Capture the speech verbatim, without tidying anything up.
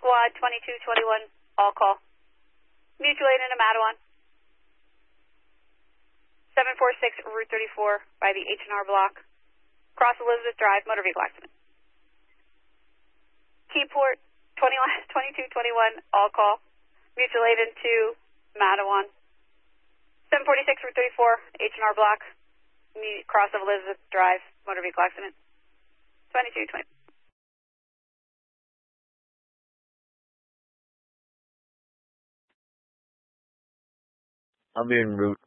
Quad twenty-two twenty-one, all call. Mutual aid into Mattawan. seven four six Route thirty-four by the H and R block. Cross Elizabeth Drive, motor vehicle accident. Keyport twenty-two twenty-one, all call. Mutual aid into Mattawan. seven forty-six Route thirty-four, H and R block. Cross of Elizabeth Drive, motor vehicle accident. twenty-two twenty. I'm en route.